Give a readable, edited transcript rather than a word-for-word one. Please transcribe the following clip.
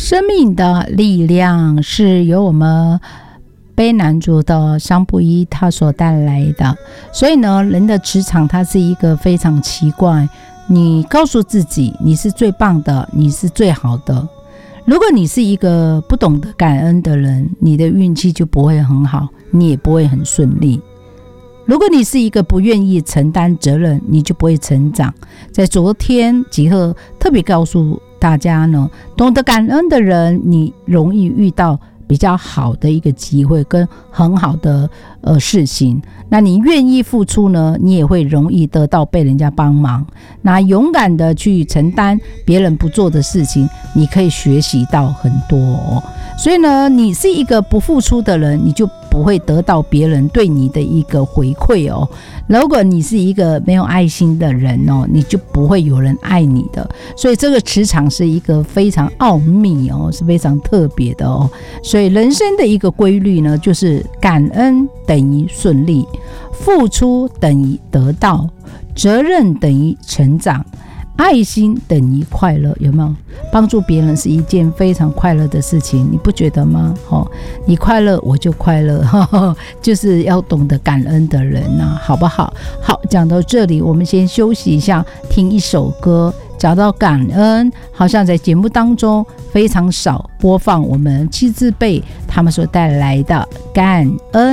生命的力量是由我们卑南族的桑布伊他所带来的，所以呢，人的磁场它是一个非常奇怪。你告诉自己你是最棒的，你是最好的。如果你是一个不懂得感恩的人，你的运气就不会很好，你也不会很顺利。如果你是一个不愿意承担责任，你就不会成长。在昨天吉赫特别告诉大家呢，懂得感恩的人，你容易遇到比较好的一个机会跟很好的事情。那你愿意付出呢，你也会容易得到被人家帮忙。那勇敢的去承担别人不做的事情，你可以学习到很多哦。所以呢，你是一个不付出的人，你就不会得到别人对你的一个回馈哦。如果你是一个没有爱心的人哦，你就不会有人爱你的。所以这个磁场是一个非常奥秘哦，是非常特别的哦。所以人生的一个规律呢，就是感恩等于顺利，付出等于得到，责任等于成长，爱心等于快乐。有没有？帮助别人是一件非常快乐的事情，你不觉得吗？你快乐我就快乐，就是要懂得感恩的人啊，好不好？好，讲到这里我们先休息一下，听一首歌。讲到感恩，好像在节目当中非常少播放我们七字辈他们所带来的感恩。